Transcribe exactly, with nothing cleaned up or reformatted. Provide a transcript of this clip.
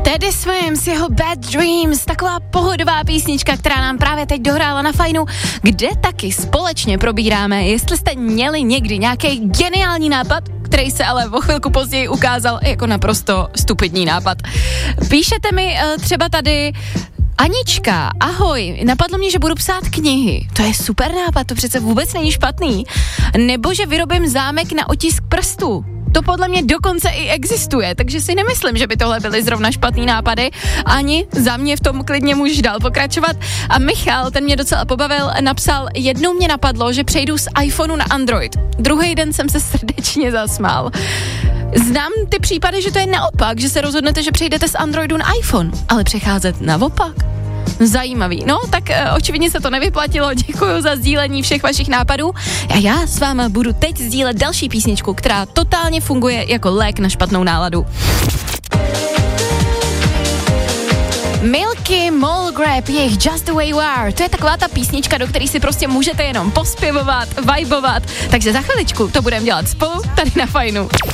Teddy Swims, jeho Bad Dreams, taková pohodová písnička, která nám právě teď dohrála na Fajnu, kde taky společně probíráme, jestli jste měli někdy nějaký geniální nápad, který se ale o chvilku později ukázal jako naprosto stupidní nápad. Píšete mi uh, třeba tady: Anička, ahoj, napadlo mě, že budu psát knihy. To je super nápad, to přece vůbec není špatný. Nebo že vyrobím zámek na otisk prstů. To podle mě dokonce i existuje, takže si nemyslím, že by tohle byly zrovna špatný nápady. Ani za mě v tom klidně můžeš dál pokračovat. A Michal, ten mě docela pobavil, napsal: jednou mě napadlo, že přejdu z iPhoneu na Android. Druhý den jsem se srdečně zasmál. Znám ty případy, že to je naopak, že se rozhodnete, že přejdete z Androidu na iPhone, ale přecházet naopak. Zajímavý. No, tak uh, očividně se to nevyplatilo. Děkuji za sdílení všech vašich nápadů. A já s váma budu teď sdílet další písničku, která totálně funguje jako lék na špatnou náladu. Milky Molgrab, jejich Just the Way You Are. To je taková ta písnička, do které si prostě můžete jenom pospěvovat, vibovat. Takže za chviličku to budeme dělat spolu tady na Fajnu.